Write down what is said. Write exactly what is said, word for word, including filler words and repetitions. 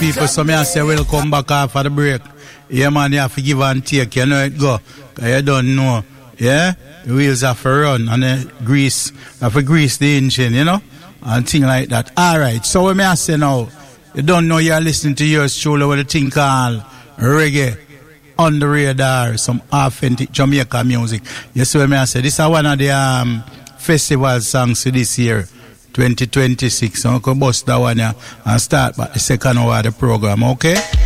people, so me I say welcome back after the break. Yeah, man, you have to give and take. You know it go. You don't know. Yeah? The wheels have to run and the grease, have to grease the engine, you know? And things like that. Alright, so what me I say now, you don't know you're listening to yours truly with a thing called reggae on the radar, some authentic Jamaica music. You see what me I say? This is one of the um, festival songs this year, twenty twenty-six. So I can bust that one here and start back the second hour of the program, okay?